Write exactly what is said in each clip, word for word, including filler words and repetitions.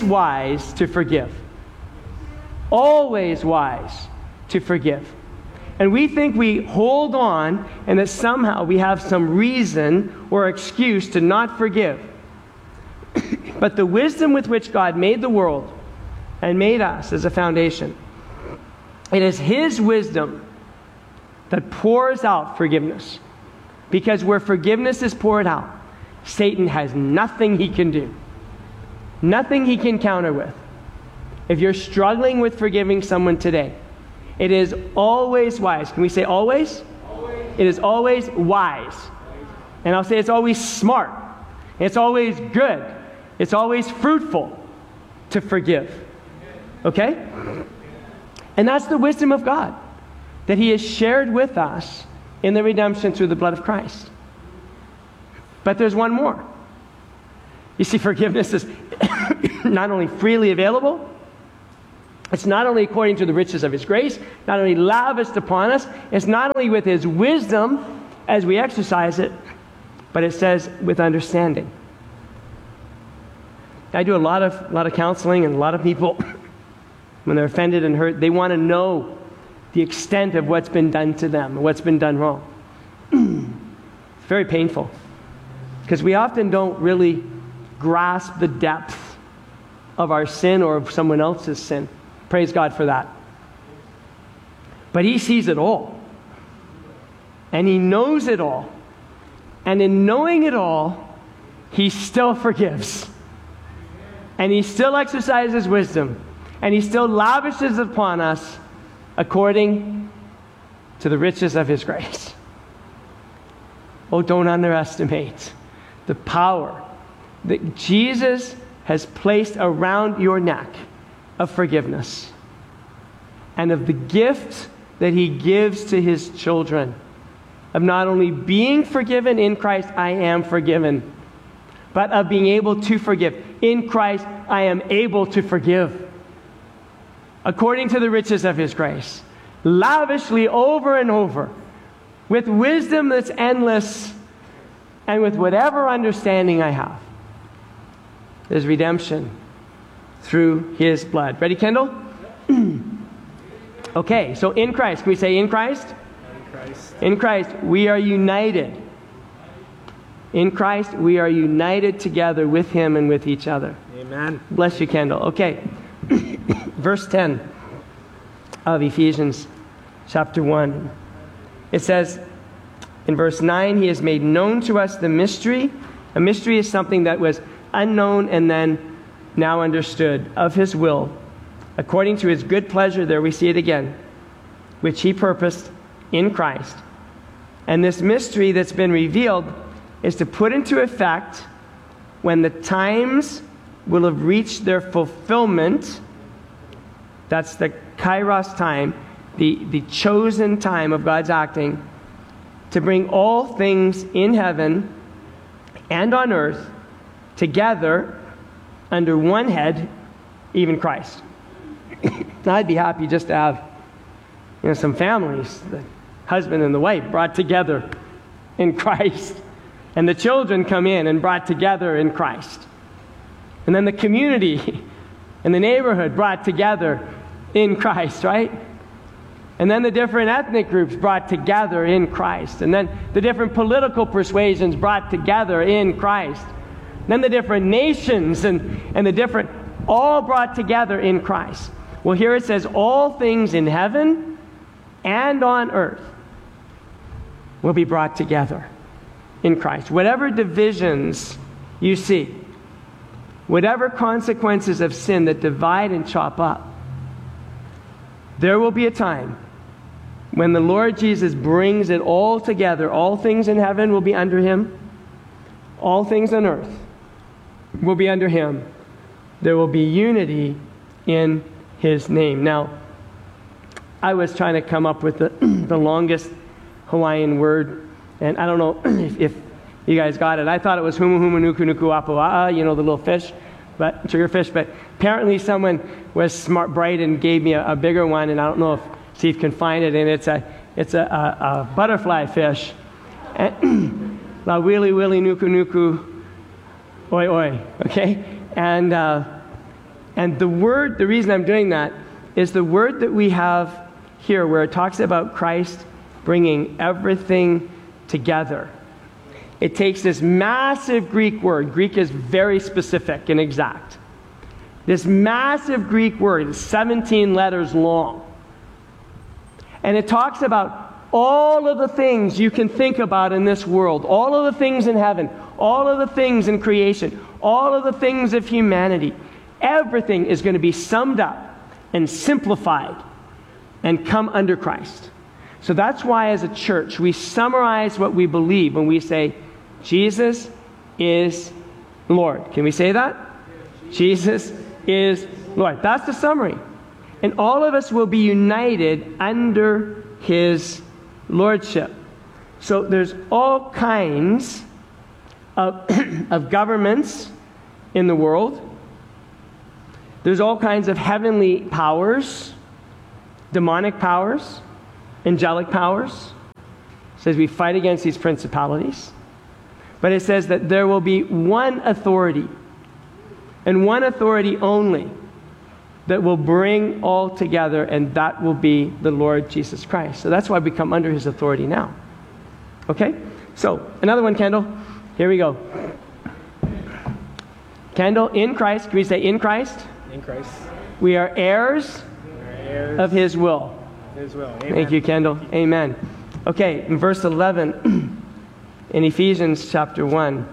wise to forgive. Always wise to forgive. And we think we hold on and that somehow we have some reason or excuse to not forgive. But the wisdom with which God made the world and made us as a foundation, it is His wisdom that pours out forgiveness. Because where forgiveness is poured out, Satan has nothing he can do. Nothing he can counter with. If you're struggling with forgiving someone today, it is always wise. Can we say always? Always. It is always wise. And I'll say it's always smart. It's always good. It's always fruitful to forgive. Okay? And that's the wisdom of God that He has shared with us in the redemption through the blood of Christ. But there's one more. You see, forgiveness is not only freely available, it's not only according to the riches of His grace, not only lavished upon us, it's not only with His wisdom as we exercise it, but it says with understanding. I do a lot of, a lot of counseling, and a lot of people, when they're offended and hurt, they want to know the extent of what's been done to them, what's been done wrong. It's very painful, because we often don't really grasp the depth of our sin or of someone else's sin. Praise God for that. But He sees it all. And He knows it all. And in knowing it all, He still forgives. And He still exercises wisdom. And He still lavishes upon us according to the riches of His grace. Oh, don't underestimate the power that Jesus has placed around your neck of forgiveness and of the gift that He gives to His children of not only being forgiven in Christ, I am forgiven, but of being able to forgive. In Christ, I am able to forgive according to the riches of His grace, lavishly over and over, with wisdom that's endless and with whatever understanding I have. There's redemption through His blood. Ready, Kendall? Okay, so in Christ. Can we say in Christ? In Christ. In Christ, we are united. In Christ, we are united together with Him and with each other. Amen. Bless you, Kendall. Okay. Verse ten of Ephesians chapter one. It says in verse nine, He has made known to us the mystery. A mystery is something that was unknown and then now understood, of His will, according to His good pleasure, there we see it again, which He purposed in Christ. And this mystery that's been revealed is to put into effect when the times will have reached their fulfillment. That's the kairos time, the, the chosen time of God's acting, to bring all things in heaven and on earth together under one head, even Christ. Now, I'd be happy just to have, you know, some families, the husband and the wife brought together in Christ, and the children come in and brought together in Christ, and then the community and the neighborhood brought together in Christ, right? And then the different ethnic groups brought together in Christ, and then the different political persuasions brought together in Christ. Then the different nations and, and the different, all brought together in Christ. Well, here it says, all things in heaven and on earth will be brought together in Christ. Whatever divisions you see, whatever consequences of sin that divide and chop up, there will be a time when the Lord Jesus brings it all together. All things in heaven will be under Him. All things on earth will be under Him. There will be unity in His name. Now, I was trying to come up with the, the longest Hawaiian word, and I don't know if, if you guys got it. I thought it was humu humu nuku nuku apua'a, you know, the little fish, but triggerfish. But apparently someone was smart, bright, and gave me a, a bigger one, and I don't know if Steve can find it. And it's a it's a, a, a butterfly fish. And, la wili wili nuku nuku. Oi, oi, okay? And uh, And the word, the reason I'm doing that is the word that we have here where it talks about Christ bringing everything together. It takes this massive Greek word. Greek is very specific and exact. This massive Greek word is seventeen letters long. And it talks about all of the things you can think about in this world, all of the things in heaven, all of the things in creation, all of the things of humanity. Everything is going to be summed up and simplified and come under Christ. So that's why as a church we summarize what we believe when we say Jesus is Lord. Can we say that? Jesus is Lord. That's the summary. And all of us will be united under his lordship. So there's all kinds of, of governments in the world. There's all kinds of heavenly powers, demonic powers, angelic powers. It says we fight against these principalities. But it says that there will be one authority, and one authority only, that will bring all together, and that will be the Lord Jesus Christ. So that's why we come under his authority now. Okay? So, another one, Kendall. Here we go. Kendall, in Christ. Can we say in Christ? In Christ. We are heirs, We are heirs of his will. of his will. Amen. Thank you, Kendall. Amen. Okay, in verse eleven, in Ephesians chapter one,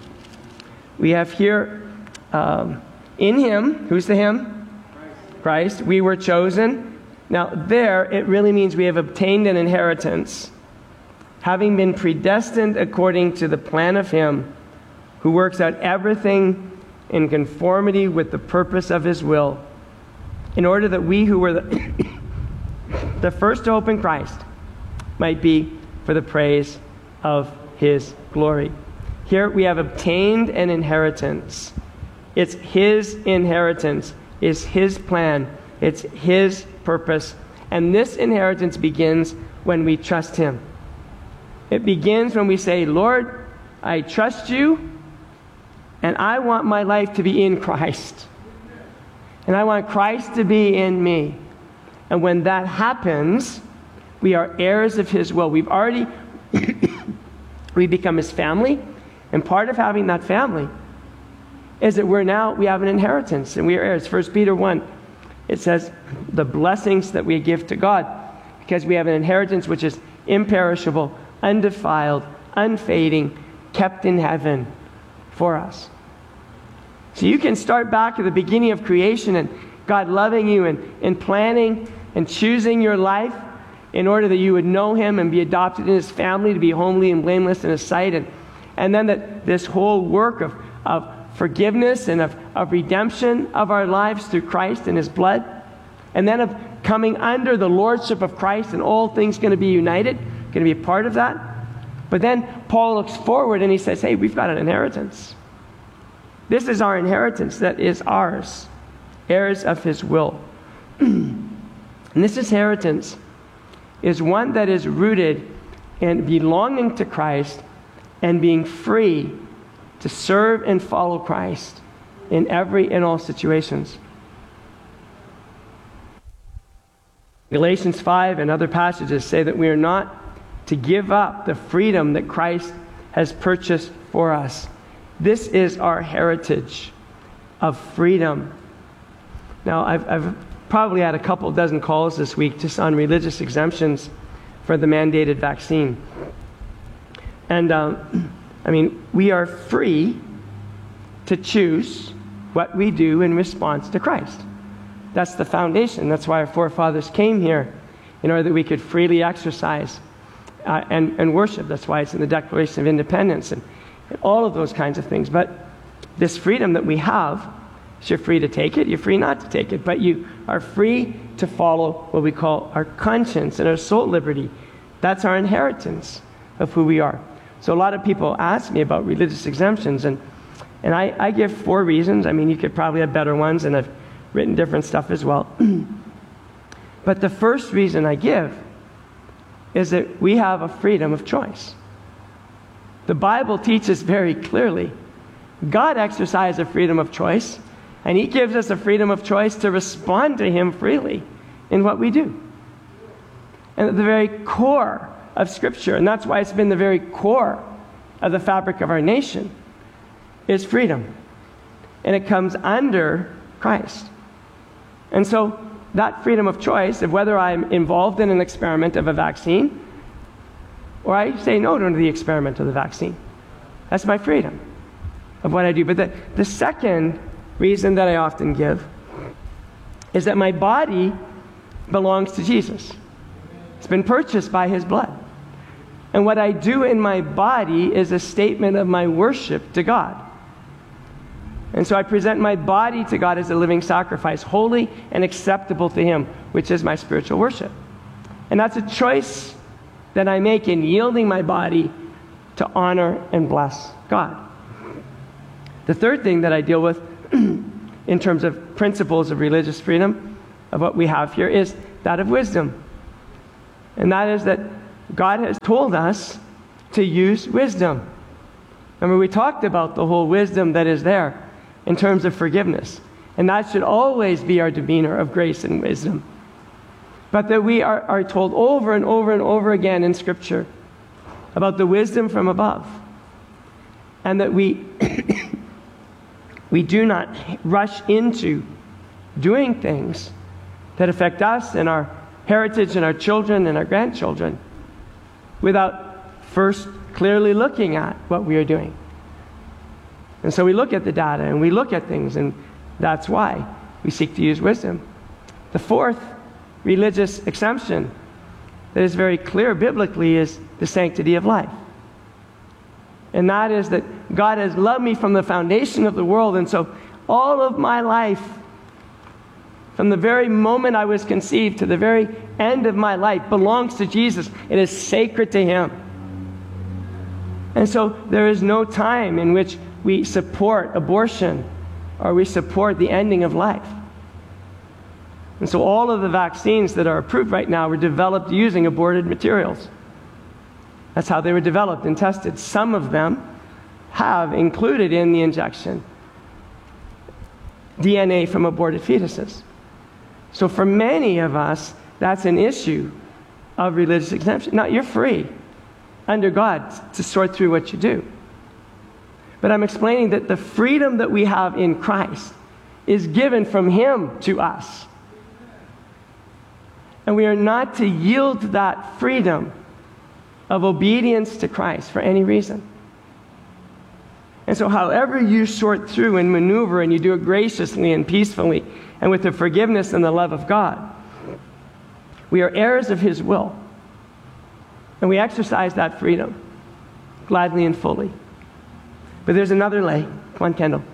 we have here, um, in him, who's the him? Christ. Christ. We were chosen. Now, there, it really means we have obtained an inheritance, having been predestined according to the plan of him who works out everything in conformity with the purpose of his will, in order that we who were the, the first to hope in Christ might be for the praise of his glory. Here we have obtained an inheritance. It's his inheritance. It's his plan. It's his purpose. And this inheritance begins when we trust him. It begins when we say, Lord, I trust you, and I want my life to be in Christ. And I want Christ to be in me. And when that happens, we are heirs of his will. We've already, we become his family. And part of having that family is that we're now, we have an inheritance and we are heirs. First Peter one, it says the blessings that we give to God because we have an inheritance which is imperishable, undefiled, unfading, kept in heaven for us. So you can start back at the beginning of creation and God loving you and, and planning and choosing your life in order that you would know him and be adopted in his family to be homely and blameless in his sight. And, and then that this whole work of, of forgiveness and of, of redemption of our lives through Christ and his blood. And then of coming under the lordship of Christ and all things going to be united, going to be a part of that. But then Paul looks forward and he says, hey, we've got an inheritance. This is our inheritance that is ours, heirs of his will. And this inheritance is one that is rooted in belonging to Christ and being free to serve and follow Christ in every and all situations. Galatians five and other passages say that we are not to give up the freedom that Christ has purchased for us. This is our heritage of freedom. Now, I've, I've probably had a couple dozen calls this week just on religious exemptions for the mandated vaccine. And, um, I mean, we are free to choose what we do in response to Christ. That's the foundation. That's why our forefathers came here, in order that we could freely exercise uh, and, and worship. That's why it's in the Declaration of Independence and, and all of those kinds of things. But this freedom that we have, you're free to take it, you're free not to take it, but you are free to follow what we call our conscience and our soul liberty. That's our inheritance of who we are. So a lot of people ask me about religious exemptions, and and I, I give four reasons. I mean, you could probably have better ones, and I've written different stuff as well. But the first reason I give is that we have a freedom of choice. The Bible teaches very clearly God exercised a freedom of choice And he gives us a freedom of choice to respond to him freely in what we do. And at the very core of Scripture, and that's why it's been the very core of the fabric of our nation, is freedom. And it comes under Christ. And so that freedom of choice of whether I'm involved in an experiment of a vaccine or I say no to the experiment of the vaccine, that's my freedom of what I do. But the, the second reason that I often give is that my body belongs to Jesus. It's been purchased by his blood. And what I do in my body is a statement of my worship to God. And so I present my body to God as a living sacrifice, holy and acceptable to him, which is my spiritual worship. And that's a choice that I make in yielding my body to honor and bless God. The third thing that I deal with in terms of principles of religious freedom, of what we have here, is that of wisdom. And that is that God has told us to use wisdom. Remember, we talked about the whole wisdom that is there in terms of forgiveness. And that should always be our demeanor of grace and wisdom. But that we are, are told over and over and over again in Scripture about the wisdom from above. And that we, we do not rush into doing things that affect us and our heritage and our children and our grandchildren without first clearly looking at what we are doing. And so we look at the data and we look at things, and that's why we seek to use wisdom. The fourth religious exemption that is very clear biblically is the sanctity of life. And that is that God has loved me from the foundation of the world, and so all of my life, from the very moment I was conceived to the very end of my life, belongs to Jesus. It is sacred to him. And so there is no time in which we support abortion or we support the ending of life. And so all of the vaccines that are approved right now were developed using aborted materials. That's how they were developed and tested. Some of them have included in the injection D N A from aborted fetuses. So for many of us, that's an issue of religious exemption. Now, you're free under God to sort through what you do. But I'm explaining that the freedom that we have in Christ is given from him to us. And we are not to yield to that freedom of obedience to Christ for any reason. And so however you sort through and maneuver, and you do it graciously and peacefully and with the forgiveness and the love of God, we are heirs of his will. And we exercise that freedom gladly and fully. But there's another lay. Come on, Kendall.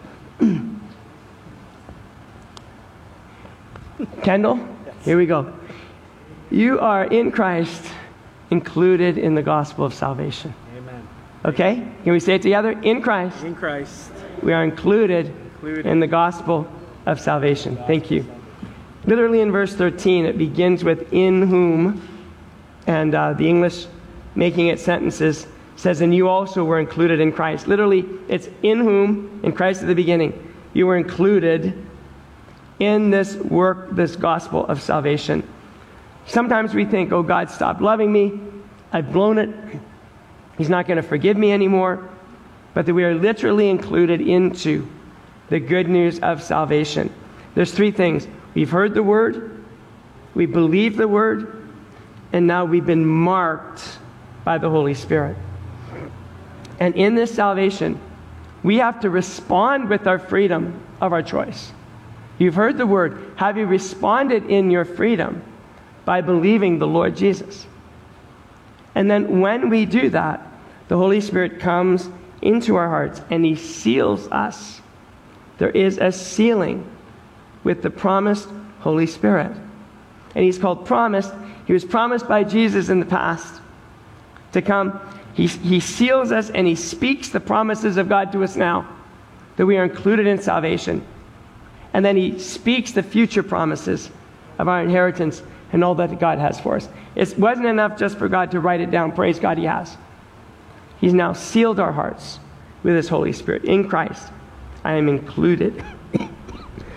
Kendall, here we go. You are in Christ, included in the gospel of salvation. Amen. Okay? Can we say it together? In Christ, In Christ. we are included, Included. in the gospel of salvation. Thank you. Literally in verse thirteen, it begins with "in whom," and uh, the English making it sentences says, "and you also were included in Christ." Literally, it's "in whom," in Christ at the beginning, you were included in this work, this gospel of salvation. Sometimes we think, oh, God stopped loving me. I've blown it. He's not going to forgive me anymore. But that we are literally included into the good news of salvation. There's three things. We've heard the word, we believe the word, and now we've been marked by the Holy Spirit. And in this salvation, we have to respond with our freedom of our choice. You've heard the word. Have you responded in your freedom by believing the Lord Jesus? And then when we do that, the Holy Spirit comes into our hearts and he seals us. There is a sealing with the promised Holy Spirit. And he's called promised. He was promised by Jesus in the past to come. He, he seals us and he speaks the promises of God to us now, that we are included in salvation. And then he speaks the future promises of our inheritance and all that God has for us. It wasn't enough just for God to write it down. Praise God, he has. He's now sealed our hearts with his Holy Spirit. In Christ, I am included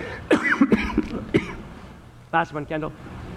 Last one, Kendall.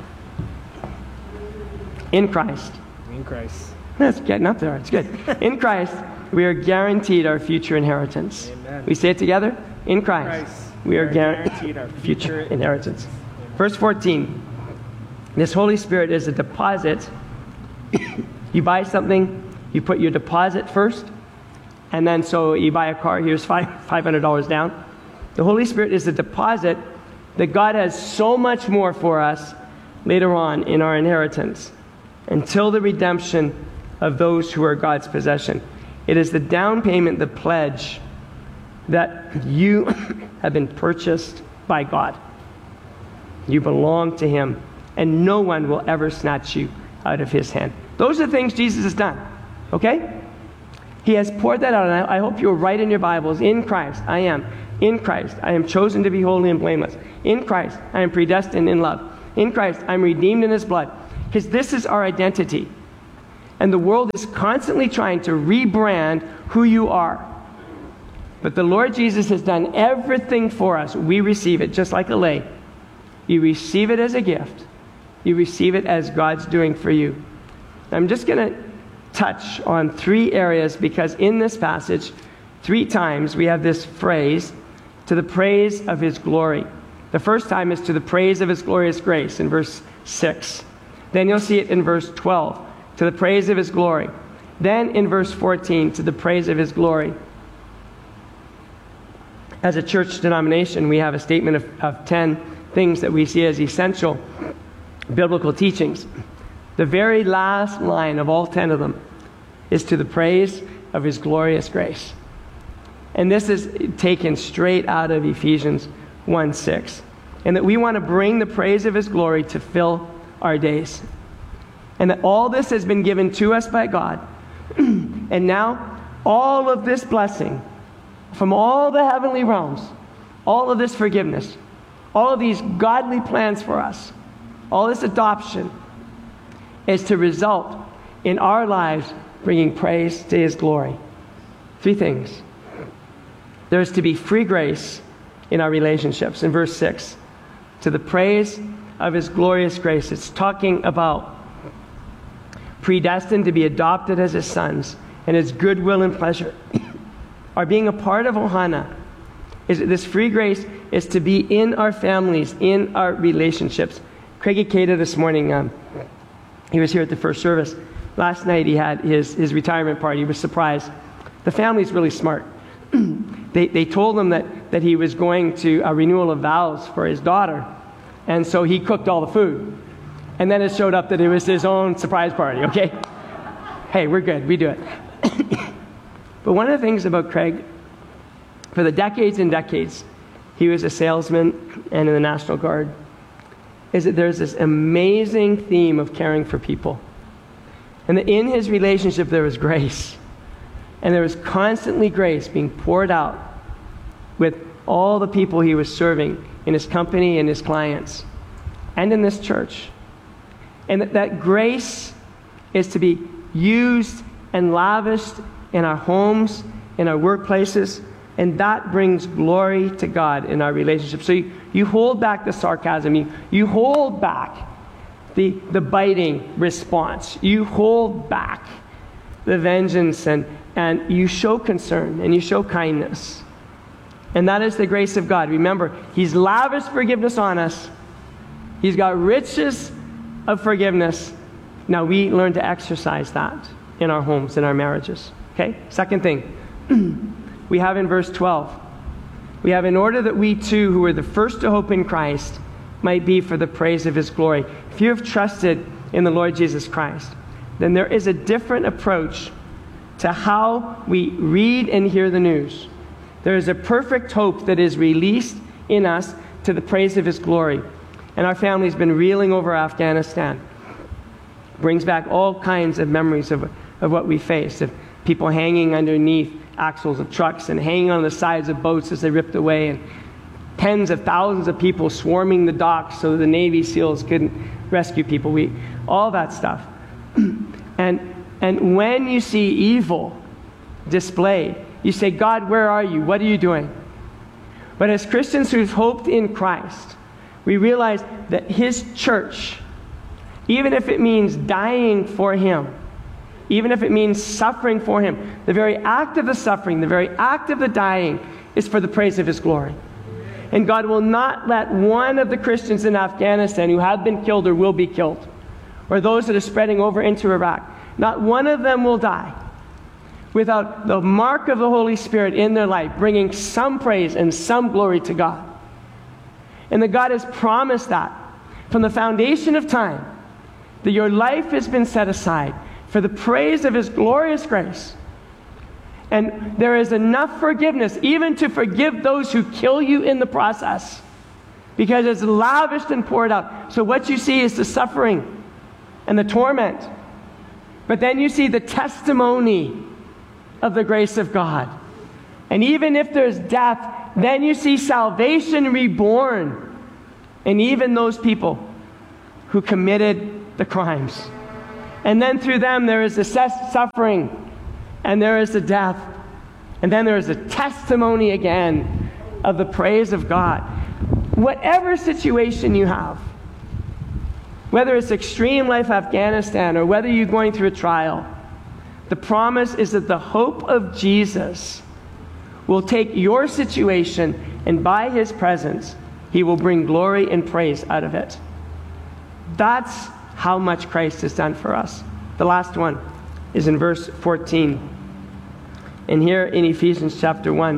In Christ. In Christ. That's getting up there. It's good. In Christ, we are guaranteed our future inheritance. Amen. We say it together. In Christ, Christ, we are we are guaranteed guaranteed our future future inheritance. Verse fourteen. This Holy Spirit is a deposit. You buy something, you put your deposit first, and then so you buy a car, here's five hundred dollars down. The Holy Spirit is a deposit that God has so much more for us later on in our inheritance, until the redemption of those who are God's possession. It is the down payment, the pledge, that you have been purchased by God. You belong to Him, and no one will ever snatch you out of His hand. Those are the things Jesus has done, okay? He has poured that out, and I, I hope you'll write in your Bibles, in Christ, I am. In Christ, I am chosen to be holy and blameless. In Christ, I am predestined in love. In Christ, I'm redeemed in His blood. Because this is our identity. And the world is constantly trying to rebrand who you are. But the Lord Jesus has done everything for us. We receive it just like a lay. You receive it as a gift. You receive it as God's doing for you. I'm just going to touch on three areas, because in this passage, three times we have this phrase, to the praise of His glory. The first time is to the praise of His glorious grace in verse six. Then you'll see it in verse twelve, to the praise of His glory. Then in verse fourteen, to the praise of His glory. As a church denomination, we have a statement of, of ten things that we see as essential biblical teachings. The very last line of all ten of them is to the praise of His glorious grace. And this is taken straight out of Ephesians one six. And that we want to bring the praise of His glory to fill our days. And that all this has been given to us by God. And now, all of this blessing from all the heavenly realms, all of this forgiveness, all of these godly plans for us, all this adoption, is to result in our lives bringing praise to His glory. Three things. There is to be free grace in our relationships. In verse six, to the praise of His glorious grace. It's talking about predestined to be adopted as His sons, and His goodwill and pleasure. Our being a part of Ohana, is this free grace is to be in our families, in our relationships. Craig Ikeda this morning, um, he was here at the first service. Last night he had his, his retirement party. He was surprised. The family's really smart. they, they told him that, that he was going to a renewal of vows for his daughter. And so he cooked all the food. And then it showed up that it was his own surprise party, okay? Hey, we're good. We do it. But one of the things about Craig, for the decades and decades, he was a salesman and in the National Guard, is that there's this amazing theme of caring for people. And that in his relationship there was grace. And there was constantly grace being poured out with all the people he was serving in his company and his clients and in this church. And that, that grace is to be used and lavished in our homes, in our workplaces, and that brings glory to God in our relationships. So you, you hold back the sarcasm, you, you hold back the, the biting response, you hold back the vengeance, and, and you show concern and you show kindness. And that is the grace of God. Remember, He's lavished forgiveness on us. He's got riches of forgiveness. Now we learn to exercise that in our homes, in our marriages. Okay? Second thing, we have in verse twelve, we have in order that we too, who were the first to hope in Christ, might be for the praise of His glory. If you have trusted in the Lord Jesus Christ, then there is a different approach to how we read and hear the news. There is a perfect hope that is released in us to the praise of His glory. And our family's been reeling over Afghanistan. Brings back all kinds of memories of, of what we faced, of people hanging underneath axles of trucks and hanging on the sides of boats as they ripped away, and tens of thousands of people swarming the docks so the Navy SEALs couldn't rescue people. We, all that stuff. and, and when you see evil displayed, you say, God, where are you? What are you doing? But as Christians who've hoped in Christ, We realize that his church, even if it means dying for him, even if it means suffering for him, the very act of the suffering, the very act of the dying is for the praise of his glory. And God will not let one of the Christians in Afghanistan who have been killed or will be killed, or those that are spreading over into Iraq, not one of them will die without the mark of the Holy Spirit in their life, bringing some praise and some glory to God. And that God has promised that from the foundation of time, that your life has been set aside for the praise of his glorious grace. And there is enough forgiveness even to forgive those who kill you in the process, because it's lavished and poured out. So what you see is the suffering and the torment, but then you see the testimony of the grace of God. And even if there's death, then you see salvation reborn. And even those people who committed the crimes. And then through them there is the suffering, and there is the death, and then there is a testimony again of the praise of God. Whatever situation you have, whether it's extreme life Afghanistan or whether you're going through a trial, the promise is that the hope of Jesus will take your situation, and by his presence, he will bring glory and praise out of it. That's how much Christ has done for us. The last one is in verse fourteen. And here in Ephesians chapter one,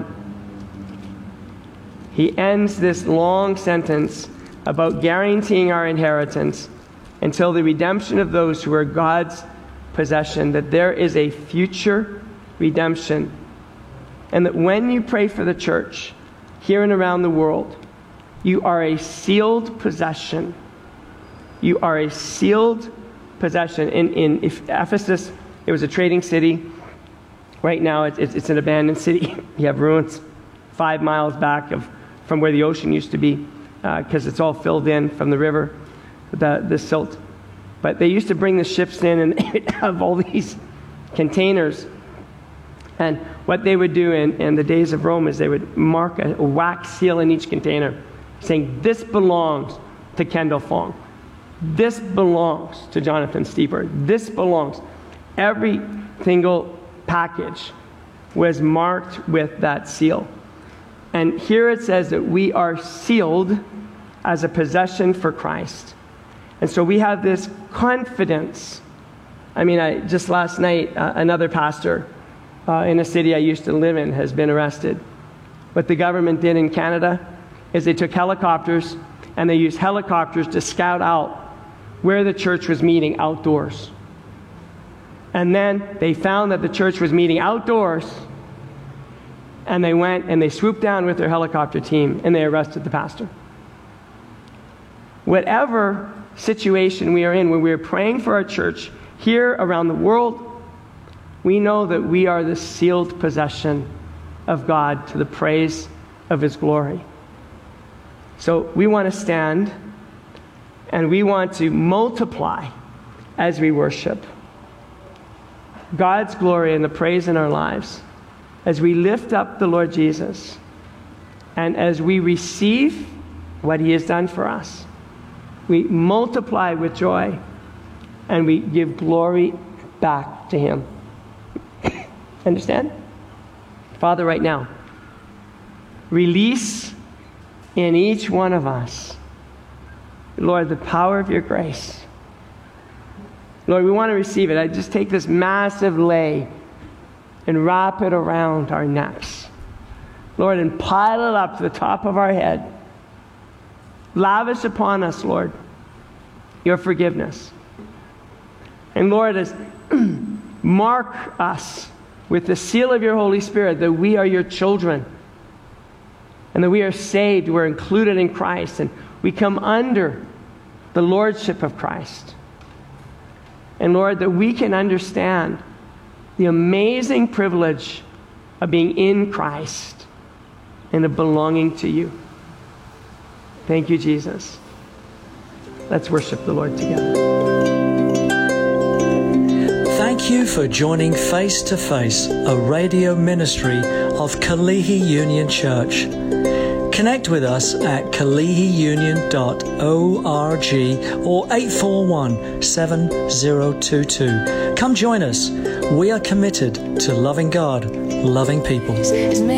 he ends this long sentence about guaranteeing our inheritance until the redemption of those who are God's possession, that there is a future redemption. And that when you pray for the church here and around the world, you are a sealed possession. You are a sealed possession. In, in Ephesus, it was a trading city. Right now, it's, it's, it's an abandoned city. You have ruins five miles back of from where the ocean used to be, because uh, it's all filled in from the river, the, the silt. But they used to bring the ships in and they would have all these containers. And what they would do in, in the days of Rome is they would mark a, a wax seal in each container, saying, this belongs to Kendall Fong. This belongs to Jonathan Steeper. This belongs. Every single package was marked with that seal. And here it says that we are sealed as a possession for Christ. And so we have this confidence. I mean, I, just last night, uh, another pastor uh, in a city I used to live in has been arrested. What the government did in Canada is they took helicopters and they used helicopters to scout out where the church was meeting outdoors. And then they found that the church was meeting outdoors, and they went and they swooped down with their helicopter team and they arrested the pastor. Whatever situation we are in, when we are praying for our church here around the world, we know that we are the sealed possession of God to the praise of his glory. So we want to stand and we want to multiply as we worship God's glory and the praise in our lives, as we lift up the Lord Jesus and as we receive what he has done for us. We multiply with joy and we give glory back to him. Understand? Father, right now, release in each one of us, Lord, the power of your grace. Lord, we want to receive it. I just take this massive lei and wrap it around our necks, Lord, and pile it up to the top of our head. Lavish upon us, Lord, your forgiveness. And Lord, as mark us with the seal of your Holy Spirit that we are your children and that we are saved, we're included in Christ, and we come under the lordship of Christ. And Lord, that we can understand the amazing privilege of being in Christ and of belonging to you. Thank you, Jesus. Let's worship the Lord together. Thank you for joining Face to Face, a radio ministry of Kalihi Union Church. Connect with us at kalihi union dot org or eight four one, seven zero two two. Come join us. We are committed to loving God, loving people.